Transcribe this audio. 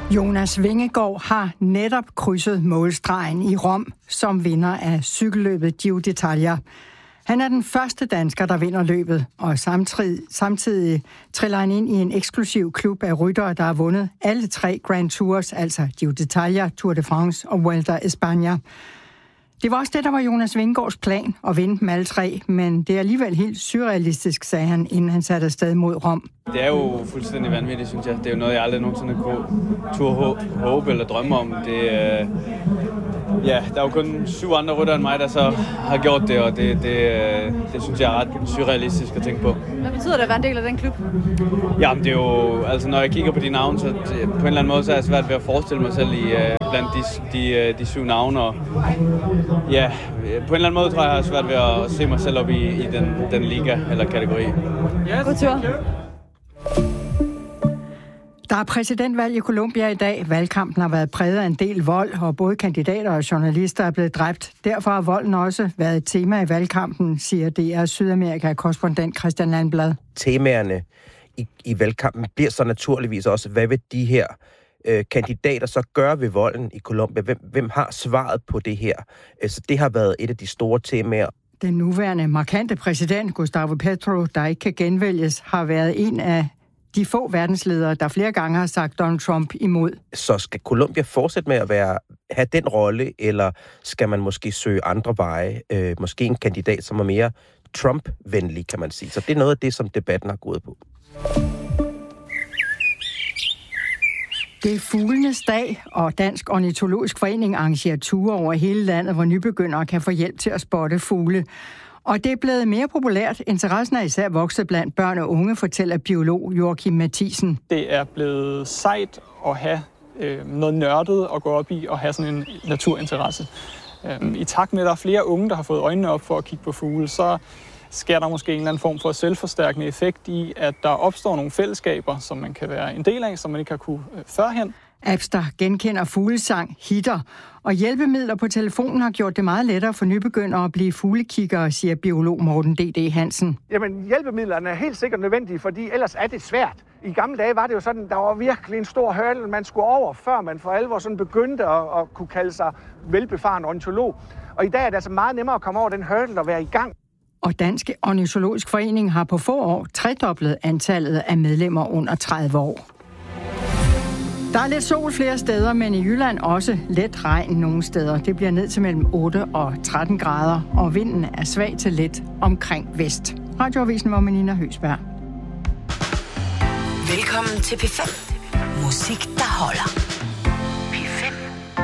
Jonas Vingegaard har netop krydset målstregen i Rom som vinder af cykelløbet Giro d'Italia. Han er den første dansker, der vinder løbet, og samtidig triller han ind i en eksklusiv klub af ryttere, der har vundet alle 3 Grand Tours, altså Giro d'Italia, Tour de France og Vuelta a España. Det var også det, der var Jonas Vingegaards plan, at vinde dem alle 3, men det er alligevel helt surrealistisk, sagde han, inden han satte afsted mod Rom. Det er jo fuldstændig vanvittigt, synes jeg. Det er jo noget, jeg aldrig nogensinde kunne turde håbe eller drømme om. Ja, der er jo kun 7 andre ryttere end mig, der så har gjort det, og det synes jeg er ret surrealistisk at tænke på. Hvad betyder det at være en del af den klub? Jamen, det er jo, altså når jeg kigger på de navne, så på en eller anden måde, så er jeg svært ved at forestille mig selv blandt de 7 navne. Og ja, på en eller anden måde tror jeg har svært ved at se mig selv op i den liga eller kategori. God tur. Der er præsidentvalg i Colombia i dag. Valgkampen har været præget af en del vold, og både kandidater og journalister er blevet dræbt. Derfor har volden også været et tema i valgkampen, siger DR Sydamerika-korrespondent Christian Landblad. Temaerne i valgkampen bliver så naturligvis også, hvad vil de her kandidater så gøre ved volden i Colombia? Hvem har svaret på det her? Så det har været et af de store temaer. Den nuværende markante præsident, Gustavo Petro, der ikke kan genvælges, har været en af de få verdensledere, der flere gange har sagt Donald Trump imod. Så skal Colombia fortsætte med at have den rolle, eller skal man måske søge andre veje? Måske en kandidat, som er mere Trump-venlig, kan man sige. Så det er noget af det, som debatten har gået på. Det er fuglenes dag, og Dansk Ornitologisk Forening arrangerer ture over hele landet, hvor nybegyndere kan få hjælp til at spotte fugle. Og det er blevet mere populært. Interessen er især vokset blandt børn og unge, fortæller biolog Joachim Mathisen. Det er blevet sejt at have noget nørdet at gå op i og have sådan en naturinteresse. I takt med, at der er flere unge, der har fået øjnene op for at kigge på fugle, så sker der måske en eller anden form for selvforstærkende effekt i, at der opstår nogle fællesskaber, som man kan være en del af, som man ikke har kunne førhen. Apps, der genkender fuglesang, hitter, og hjælpemidler på telefonen har gjort det meget lettere for nybegyndere at blive fuglekiggere, siger biolog Morten D.D. Hansen. Jamen, hjælpemidlerne er helt sikkert nødvendige, fordi ellers er det svært. I gamle dage var det jo sådan, der var virkelig en stor hurdle, man skulle over, før man for alvor sådan begyndte at kunne kalde sig velbefaren ornitolog. Og i dag er det altså meget nemmere at komme over den hurdle og være i gang. Og Dansk Ornitologisk Forening har på få år tredoblet antallet af medlemmer under 30 år. Der er lidt sol flere steder, men i Jylland også let regn nogle steder. Det bliver ned til mellem 8 og 13 grader, og vinden er svag til let omkring vest. Radioavisen var med Nina Høsberg. Velkommen til P5. Musik, der holder.